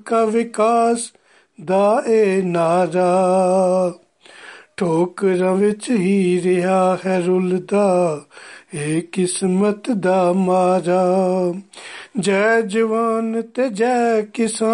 ਕਾ ਵਿਕਾਸ ਦਾ ਇਹ ਨਾਰਾ, ਠੋਕਰਾਂ ਵਿੱਚ ਹੀ ਰਿਹਾ ਹੈ ਰੁਲਦਾ, ਇਹ ਕਿਸਮਤ ਦਾ ਮਾਰਾ। ਜੈ ਜਵਾਨ ਤੇ ਜੈ ਕਿਸਾਨ।